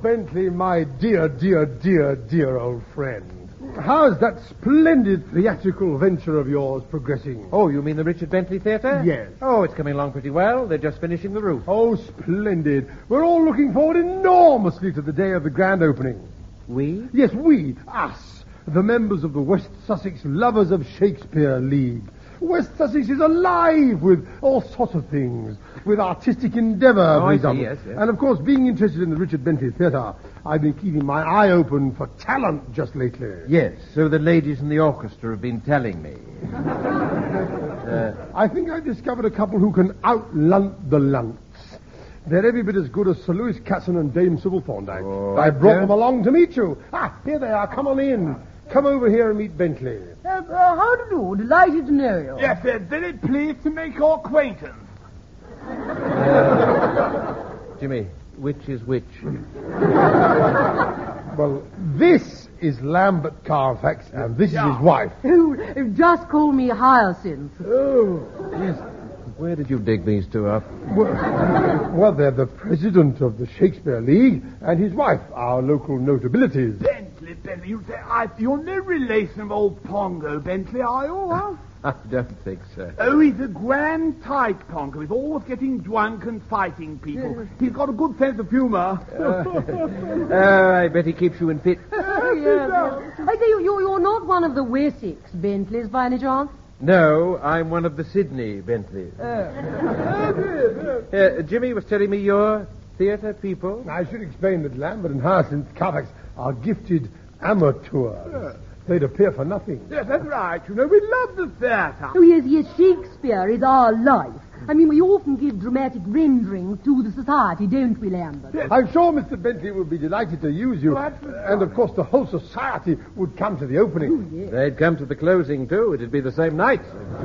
Bentley, my dear, dear, dear, dear old friend. How's that splendid theatrical venture of yours progressing? Oh, you mean the Richard Bentley Theatre? Yes. Oh, it's coming along pretty well. They're just finishing the roof. Oh, splendid. We're all looking forward enormously to the day of the grand opening. We? Yes, we, us, the members of the West Sussex Lovers of Shakespeare League. West Sussex is alive with all sorts of things, with artistic endeavour, for example. Yes. And, of course, being interested in the Richard Bentley Theatre, I've been keeping my eye open for talent just lately. Yes, so the ladies in the orchestra have been telling me. I think I've discovered a couple who can out-lunt the lunts. They're every bit as good as Sir Lewis Casson and Dame Sybil Thorndyke. Oh, I brought them along to meet you. Here they are. Come on in. Come over here and meet Bentley. How do you do? Delighted to know you. Yes, we're very pleased to make your acquaintance. Jimmy, which is which? Well, this is Lambert Carfax, and this is his wife. Oh, just call me Hyacinth. Oh, Yes. Where did you dig these two up? well, they're the president of the Shakespeare League and his wife, our local notabilities. Bentley, you say, you're no relation of old Pongo, Bentley, are you, huh? I don't think so. Oh, he's a grand tyke, Pongo. He's always getting drunk and fighting people. He's got a good sense of humour. I bet he keeps you in fit. Yes. I say, you're not one of the Wessex Bentleys by any chance? No, I'm one of the Sydney Bentleys. Jimmy was telling me you're theatre people. I should explain that Lambert and Hyacinth Carfax are gifted amateurs. They'd appear for nothing. Yes, that's right. You know, we love the theatre. Oh, yes, Shakespeare is our life. I mean, we often give dramatic renderings to the society, don't we, Lambert? Yes. I'm sure Mr. Bentley would be delighted to use you. And, of course, the whole society would come to the opening. Yes. They'd come to the closing, too. It'd be the same night.